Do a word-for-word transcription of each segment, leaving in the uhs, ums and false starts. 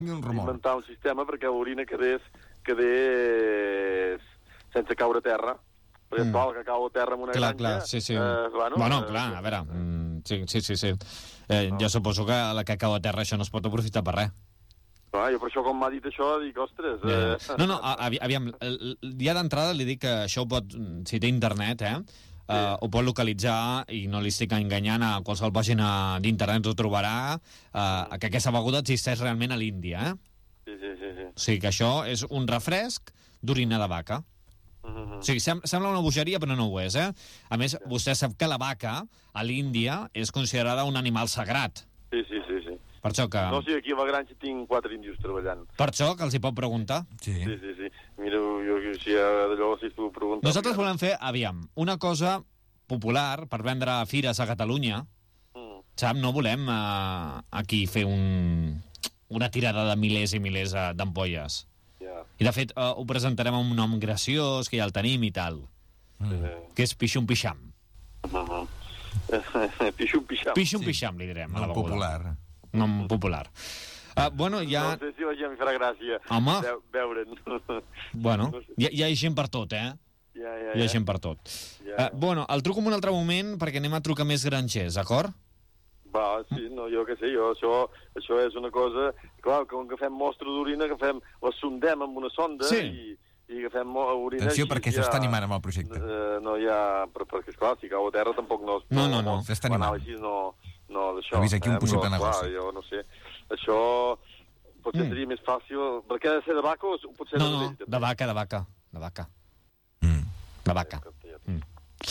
inventar un sistema perquè l'orina quedés, quedés sense caure a terra. Perquè mm. el que cau a terra en una clar, granja... Clar, sí, sí. Eh, bueno, bueno, eh, clar, a veure... Mm, sí, sí, sí. sí. Eh, no. Jo suposo que la que cau a terra això no es pot aprofitar per res. Clar, jo per això, com m'ha dit això, dic, ostres... Yeah. Eh... No, no, avi, aviam, ja d'entrada li dic que això ho pot... Si té internet, eh? Sí. Uh, ho pot localitzar i no li estic enganyant, a qualsevol pàgina d'internet ho trobarà, uh, que aquesta beguda existeix realment a l'Índia, eh? Sí, sí, sí, sí. O sigui que això és un refresc d'orina de vaca. Uh-huh. O sigui, sem sembla una bogeria, però no ho és, eh? A més, sí. Vostè sap que la vaca, a l'Índia, és considerada un animal sagrat. Sí, sí, sí, sí. Per això que... No, sí, aquí a la granja tinc quatre índios treballant. Per això que els hi pot preguntar. Sí, sí, sí. sí. Mira, jo, si d'allò, si tu preguntes... Nosaltres volem fer, aviam, una cosa popular per vendre a fires a Catalunya. Mm. Sap, no volem uh, aquí fer un, una tirada de milers i milers uh, d'ampolles. Yeah. I, de fet, uh, ho presentarem amb un nom graciós, que ja el tenim i tal. Mm. Que és Pixum Pixam. Uh-huh. Pixum Pixam. Pixum Pixam, li direm, a la beguda. Popular. Nom popular. Uh, bueno, ja... No sé si la gent farà gràcia Home. veure'n. Bueno, hi, hi ha gent per tot, eh? Ja, ja, ja. Hi ha gent per tot. Ja. Uh, bueno, el truco en un altre moment perquè anem a trucar més granxers, d'acord? Va, sí, no, jo què sé, jo, això, això és una cosa... Clar, com que fem mostra d'orina, que fem, la sondem amb una sonda sí. i, i agafem orina... Atenció, perquè ja, s'està animant amb el projecte. Uh, no hi ha... Per, perquè, esclar, si cau a terra tampoc no... No, no, no. S'està animant. Així, no, no, d'això. Ha vist aquí un eh, possible però, negoci. Clar, jo no sé. Això potser mm. seria més fàcil... Perquè ha de ser de vaca o potser no, de no, vedell? de vaca, de vaca. De vaca. Mm. De vaca. Mm.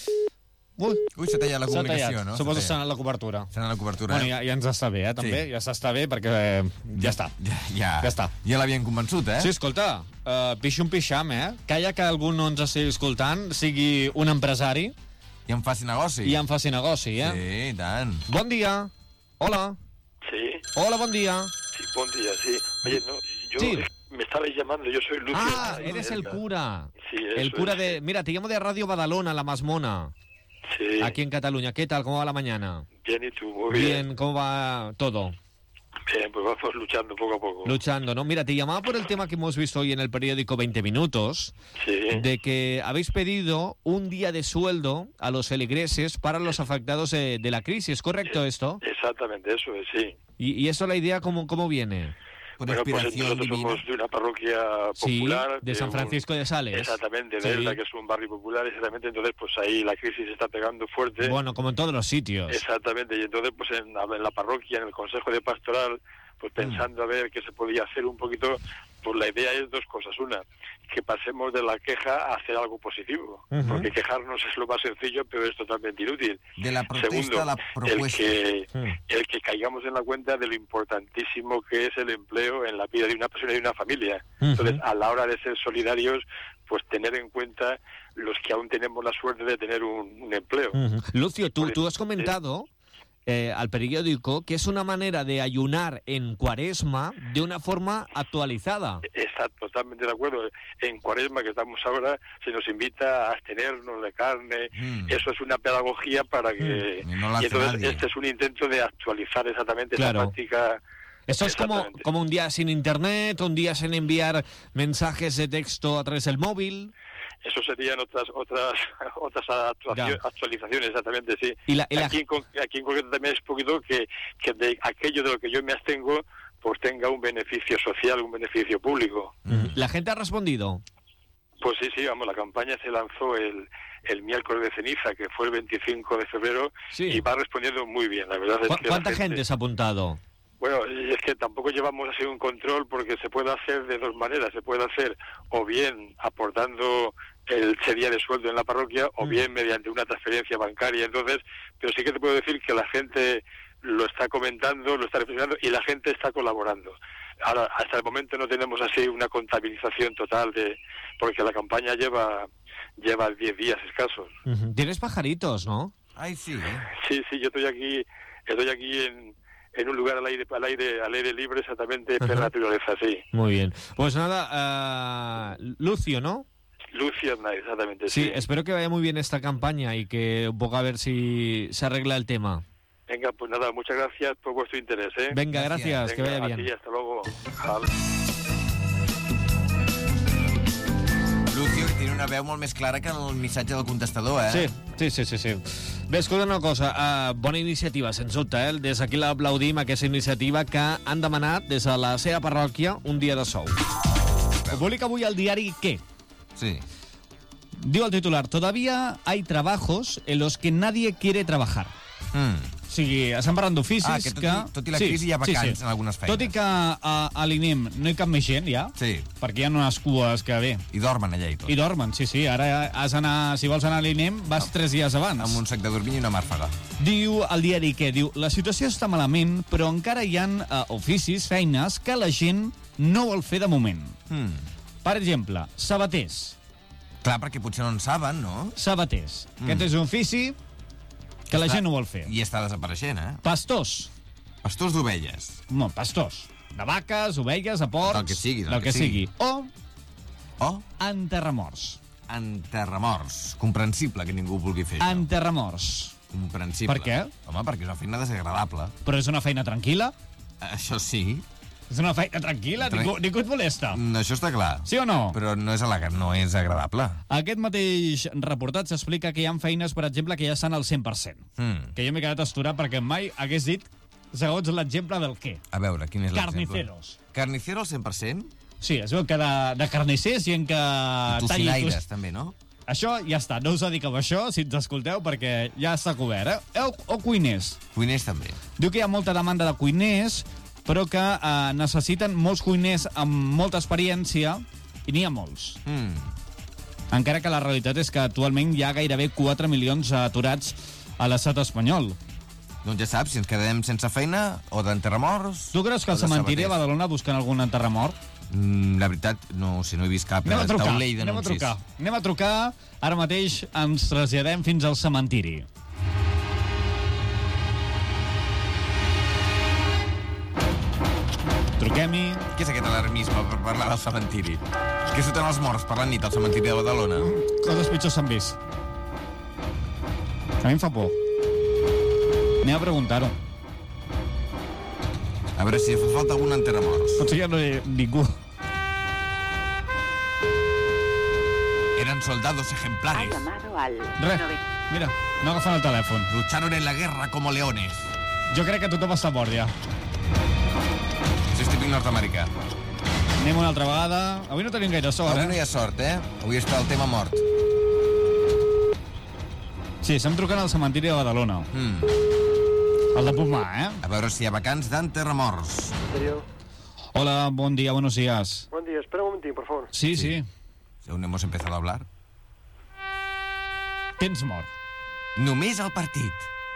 Ui, Ui s'ha tallat la comunicació, no? Suposo que s'ha anat la cobertura. S'ha anat la cobertura, bueno, eh? ja, ja ens està bé, eh, també. Sí. Ja s'està bé perquè eh, ja està. Ja, ja. ja està. Ja l'havien convençut, eh? Sí, escolta, uh, pixum pixam, eh? Calla que algú no ens estigui escoltant, sigui un empresari... I en faci negoci. I en faci negoci, eh? Sí, i tant. Bon dia. Hola. Sí. Hola, bon dia. Sí, buen día, sí. Oye, no, yo sí. me estabais llamando, yo soy Lucio. Ah, eres el cura. Sí, eso El cura es. de... Mira, te llamo de Radio Badalona, La Masmona. Sí. Aquí en Cataluña. ¿Qué tal? ¿Cómo va la mañana? Bien, ¿y tú? Muy bien. Bien, ¿cómo va todo? Bien, pues vamos luchando poco a poco. Luchando, ¿no? Mira, te llamaba por el tema que hemos visto hoy en el periódico veinte minutos, sí. de que habéis pedido un día de sueldo a los feligreses para los afectados de, de la crisis. ¿Correcto esto? Exactamente, eso es, sí. ¿Y, y eso la idea cómo, cómo viene? Por bueno, pues nosotros divina. somos de una parroquia popular. Sí, de San Francisco un, de Sales. Exactamente, de sí. Elda, que es un barrio popular, exactamente. Entonces, pues ahí la crisis se está pegando fuerte. Bueno, como en todos los sitios. Exactamente, y entonces, pues en, en la parroquia, en el Consejo de Pastoral, pues pensando mm. a ver qué se podía hacer un poquito, pues la idea es dos cosas. Una, que pasemos de la queja a hacer algo positivo, uh-huh. porque quejarnos es lo más sencillo, pero es totalmente inútil. De la protesta Segundo, a la propuesta. El que, uh-huh. el que caigamos en la cuenta de lo importantísimo que es el empleo en la vida de una persona y de una familia. Uh-huh. Entonces, a la hora de ser solidarios, pues tener en cuenta los que aún tenemos la suerte de tener un, un empleo. Uh-huh. Lucio, tú, tú has comentado... ¿Sí? Eh, al periódico, que es una manera de ayunar en Cuaresma de una forma actualizada. Exacto, totalmente de acuerdo. En Cuaresma, que estamos ahora, se nos invita a abstenernos de carne. Mm. Eso es una pedagogía para que... Mm. Y, no y entonces nadie. Este es un intento de actualizar exactamente claro. esa práctica. Eso es como, como un día sin internet, un día sin enviar mensajes de texto a través del móvil. Eso serían otras otras otras actualizaciones, exactamente, sí. ¿Y la, y la... Aquí, en, aquí en concreto también es poquito que, que de aquello de lo que yo me abstengo, pues tenga un beneficio social, un beneficio público. Uh-huh. ¿La gente ha respondido? Pues sí, sí, vamos, la campaña se lanzó el, el miércoles de ceniza, que fue el veinticinco de febrero, sí. y va respondiendo muy bien, la verdad es que... ¿Cuánta gente... gente se ha apuntado? Bueno, es que tampoco llevamos así un control porque se puede hacer de dos maneras. Se puede hacer o bien aportando el día de sueldo en la parroquia o bien mediante una transferencia bancaria. Entonces, pero sí que te puedo decir que la gente lo está comentando, lo está reflexionando y la gente está colaborando. Ahora, hasta el momento no tenemos así una contabilización total de porque la campaña lleva lleva diez días escasos. Uh-huh. Tienes pajaritos, ¿no? Ay, sí. ¿eh? Sí, sí, yo estoy aquí, estoy aquí en... en un lugar al aire, al aire, al aire libre, exactamente, uh-huh. per naturaleza, sí. Muy bien. Pues nada, uh, Lucio, ¿no? Lucio, exactamente, sí. Sí, espero que vaya muy bien esta campaña y que un poco a ver si se arregla el tema. Venga, pues nada, muchas gracias por vuestro interés, ¿eh? Venga, gràcies, Gràcies. que vaya Venga, bien. a ti, hasta luego. Al. Lucio, que tiene una veu molt més clara que el missatge del contestador, eh? Sí, sí, sí, sí, sí. Bé, escolta una cosa, uh, bona iniciativa, sens dubte, eh? Des d'aquí l'aplaudim, aquesta iniciativa que han demanat des de la seva parròquia un dia de sou. Ho publica avui al diari Què? Sí. Diu el titular, todavía hay trabajos en los que nadie quiere trabajar. Mm. O sigui, estem parlant d'oficis Ah, que tot i- tot i la crisi hi ha vacants en algunes feines. Tot i que a, a l'I N E M no hi cap més gent, ja, Sí. perquè hi ha unes cues que bé, I dormen allà i tot. i dormen, sí, sí, ara has d'anar, si vols anar a l'I N E M, vas tres dies abans. Amb un sac de dormir i una màrfaga. Diu el diari Què? Diu, la situació està malament, però encara hi ha uh, oficis, feines, que la gent no vol fer de moment. Mm. Per exemple, sabaters. Clar, perquè potser no en saben, no? Sabaters. Mm. Aquest és un ofici que la Està- gent no vol fer. I està desapareixent, eh? Pastors. Pastors d'ovelles. No, pastors. De vaques, ovelles, de porcs... Del que sigui, del del que que sigui. O O enterramorts. enterramorts. Comprensible que ningú ho vulgui fer, això. Enterramorts. Comprensible. Per què? Home, perquè és una feina desagradable. Però és una feina tranquil·la? Això sí. És una feina tranquil·la? Tran- Ningú, ningú et molesta? Mm, Això està clar. Sí o no? Però no és, elegant, no és agradable. Aquest mateix reportatge explica que hi ha feines, per exemple, que ja estan al cent per cent. Mm. Que jo m'he quedat asturat perquè mai hagués dit, segons l'exemple del què. A veure, quin és l'exemple? Carniceros. Carnicero al cent per cent? Sí, es veu que de, de carnicers i en que... I talli tocinaires, tos- també, no? Això ja està, no us dediqueu a això, si ens escolteu, perquè ja està cobert, eh? O, o cuiners. Cuiners, també. Diu que hi ha molta demanda de cuiners, però que eh, necessiten molts cuiners amb molta experiència, i n'hi ha molts. Mm. Encara que la realitat és que actualment hi ha gairebé quatre milions aturats a l'estat espanyol. Doncs ja saps, si ens quedem sense feina, o d'enterramorts... Tu creus que o al de cementiri a sabaters. Badalona busquen algun enterramort? Mm, la veritat, no, o sigui, no he vist cap Anem a eh, trucar, taulell anem a d'anuncis. trucar. Anem a trucar, ara mateix ens traslladem fins al cementiri. Truquem-hi. Què és aquest alarmisme per parlar del cementiri? Què surten els morts per la nit al cementiri de Badalona? Coses pitjors s'han vist. A mi em fa por. Anem a preguntar-ho. A veure si fa falta algun enterramorts. Potser ja no hi ha ningú. Eran soldados Ha ejemplares. llamado al Res, nove- mira, no agafen el telèfon. Lucharon en la guerra como leones. Jo crec que tothom està mort ja. Això és típic nord-americà. Anem una altra vegada. Avui no tenim gaire sort, Avui eh? no hi ha sort, eh? Avui està el tema mort. Sí, estem trucant al cementiri de Badalona. Mm. El de Pumà, eh? A veure si hi ha vacants d'enterramorts. serio? Hola, bon dia, buenos días. Buen día, espera un momentín, por favor. Sí, sí. Aún hemos empezado a hablar. Tens mort. Només el partit.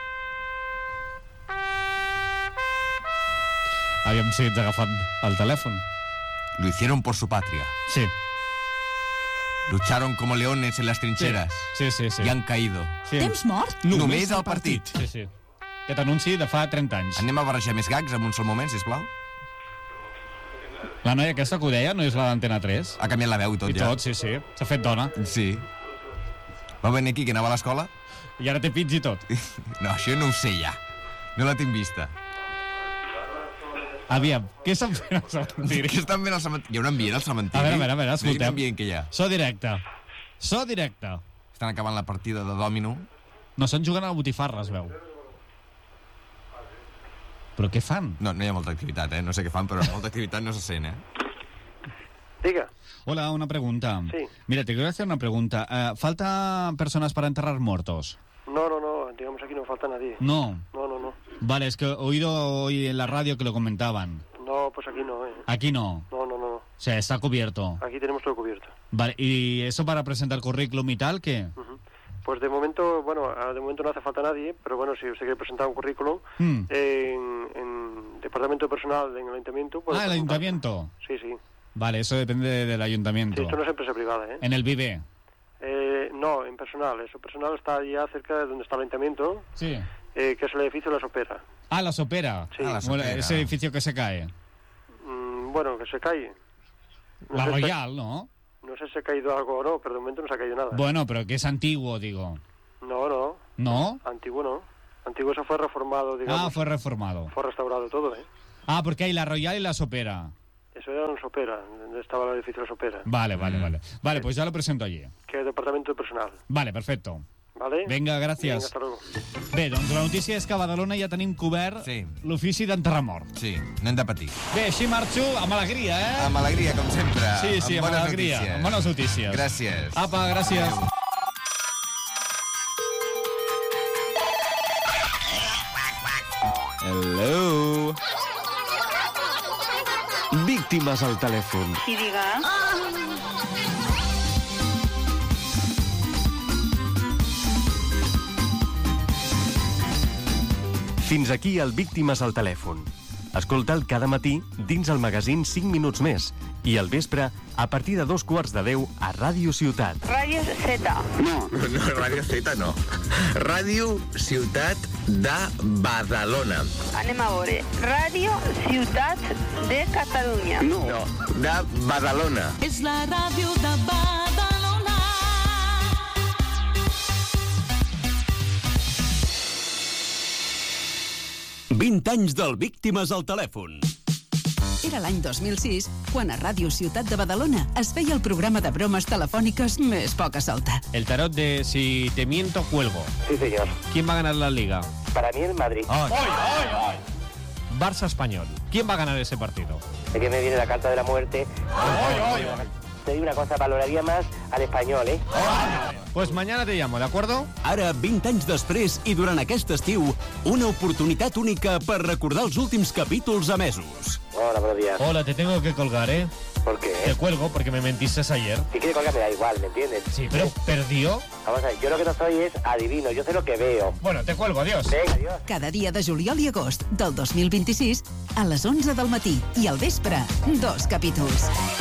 Aviam si ets agafant el telèfon. Lo hicieron por su patria. Sí. Lucharon como leones en las trincheras. Sí, sí, sí. Y han caído. sí. Temps mort? Només el partit. Sí, sí. Aquest anunci de fa trenta anys. Anem a barrejar més gags en un sol moment, sisplau. La noia aquesta que ho deia no és la d'Antena tres? Ha canviat la veu i tot, I ja. tot, sí, sí. S'ha fet dona. Sí. Va venir aquí, que anava a l'escola? I ara té pits i tot. No, això no ho sé ja. No la tinc vista. Aviam, què estan fent al cementiri? Què estan fent al cementiri? Hi ha un ambient al cementiri? A veure, a veure, a veure, No hi ha escoltem. ambient que hi ha. So directe. So directe. Estan acabant la partida de dòmino. No, estan jugant a la botifarra, es veu. Però què fan? No, no hi ha molta activitat, eh? No sé què fan, però molta activitat no se sent, eh? Diga. Hola, una pregunta. Sí. Mira, te quiero hacer una pregunta. Eh, ¿Falta personas para enterrar muertos? No, no, no, digamos aquí no falta nadie. No. No, no, no. Vale, es que he oído hoy en la radio que lo comentaban. No, pues aquí no, eh. Aquí no. No, no, no, no. O sea, está cubierto. Aquí tenemos todo cubierto. Vale, ¿y eso para presentar currículum y tal, qué? Ujú. Pues de momento, bueno, ah, de momento no hace falta nadie, pero bueno, si usted quiere presentar un currículum Hmm. en, en departamento personal en el ayuntamiento... puede Ah, el presentar. ayuntamiento. Sí, sí. Vale, eso depende del Sí, ayuntamiento. esto no es empresa privada, ¿eh? En el Vive. Eh, no, en personal. Eso personal está ya cerca de donde está el ayuntamiento, Sí. eh, que es el edificio de la Sopera. Ah, la Sopera. Sí. Ah, la Bueno, Sopera. ese edificio que se cae. Mm, bueno, que se cae. No La sé si- Royal, ¿no? No sé si se ha caído algo o no, pero de momento no se ha caído nada. Bueno, pero que es antiguo, digo. No, no. ¿No? Antiguo no. Antiguo eso fue reformado, digamos. Ah, fue reformado. Fue restaurado todo, ¿eh? Ah, porque hay la Royal y la Sopera. Eso era un Sopera, donde estaba el edificio de Sopera. Vale, vale, vale. Vale, pues ya lo presento allí. Que es departamento de personal. Vale, perfecto. Vale? Vinga, gràcies. Vinga, hasta luego. Bé, doncs la notícia és que a Badalona ja tenim cobert Sí. l'ofici d'enterrar mort. Sí, n'hem de patir. Bé, així marxo amb alegria, eh? Amb alegria, com sempre. Sí, sí, amb, bones alegria. notícies. Amb bones notícies. Gràcies. Apa, gràcies. Hello. Víctimes al telèfon. Y diga... Fins aquí el Víctimes al telèfon. Escolta'l cada matí dins el magazín cinc minuts més i al vespre a partir de dos quarts de deu a Ràdio Ciutat. Rayos Z. No, no, Ràdio Z no. Ràdio Ciutat de Badalona. Anem a veure. Ràdio Ciutat de Catalunya. No, no, de Badalona. És la ràdio de Badalona. vint anys del Víctimes al telèfon. Era l'any dos mil sis, quan a Ràdio Ciutat de Badalona es feia el programa de bromes telefòniques més poca solta. El tarot de Si te miento, cuelgo. Sí, señor. ¿Quién va a ganar la Liga? Para mí el Madrid. ¡Ay, ay, ay! Barça-Español. ¿Quién va a ganar ese partido? Es que me viene la carta de la muerte. ¡Ay, ay, ay! Te digo una cosa, valoraría más al español, ¿eh? Pues mañana te llamo, ¿de acuerdo? Ara, vint anys després i durant aquest estiu, una oportunitat única per recordar els últims capítols emesos. Hola, buenos días. Hola, te tengo que colgar, ¿eh? ¿Por qué? Te cuelgo porque me mentiste ayer. Si quiere colgar me da igual, ¿me entiendes? Sí, pero perdió. Vamos a ver, yo lo que no soy es adivino, yo sé lo que veo. Bueno, te cuelgo, adiós. Venga, adiós. Cada dia de juliol i agost del dos mil vint-i-sis a les onze del matí i al vespre, dos capítols.